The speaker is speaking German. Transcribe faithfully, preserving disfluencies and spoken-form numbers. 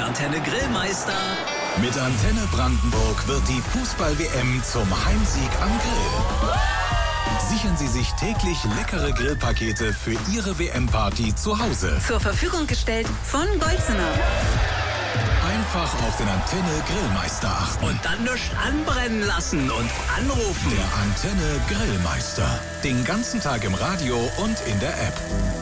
Antenne Grillmeister. Mit Antenne Brandenburg wird die Fußball-W M zum Heimsieg am Grill. Sichern Sie sich täglich leckere Grillpakete für Ihre W M-Party zu Hause. Zur Verfügung gestellt von Golzener. Einfach auf den Antenne Grillmeister achten. Und dann nichts anbrennen lassen und anrufen. Der Antenne Grillmeister. Den ganzen Tag im Radio und in der App.